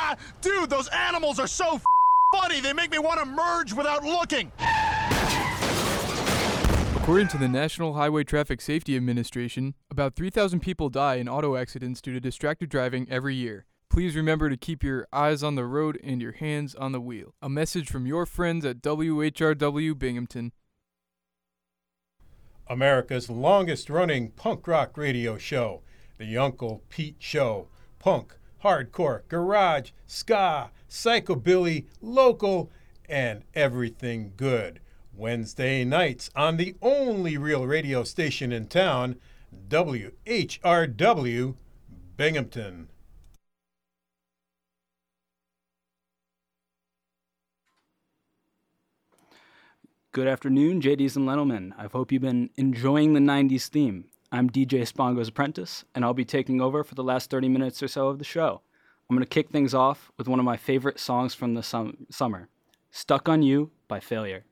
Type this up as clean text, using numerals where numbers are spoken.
Dude, those animals are so funny. They make me want to merge without looking. According to the National Highway Traffic Safety Administration, about 3,000 people die in auto accidents due to distracted driving every year. Please remember to keep your eyes on the road and your hands on the wheel. A message from your friends at WHRW Binghamton. America's longest-running punk rock radio show, The Uncle Pete Show. Punk, hardcore, garage, ska, psychobilly, local, and everything good. Wednesday nights on the only real radio station in town, WHRW Binghamton. Good afternoon, JDs and Lenelman. I hope you've been enjoying the 90s theme. I'm DJ Spongo's apprentice, and I'll be taking over for the last 30 minutes or so of the show. I'm going to kick things off with one of my favorite songs from the summer, Stuck on You by Failure.